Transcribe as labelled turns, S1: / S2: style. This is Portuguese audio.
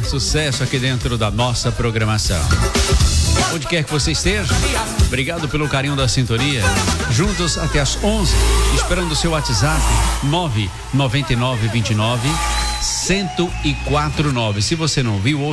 S1: sucesso aqui dentro da nossa programação. Onde quer que você esteja, obrigado pelo carinho da sintonia. Juntos até as 11, esperando o seu WhatsApp 99929 1049. Se você não viu, ouça